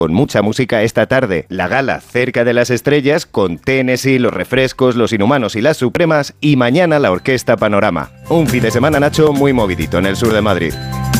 Con mucha música esta tarde, la gala Cerca de las Estrellas con Tennessee, Los Refrescos, Los Inhumanos y Las Supremas, y mañana la Orquesta Panorama. Un fin de semana, Nacho, muy movidito en el sur de Madrid.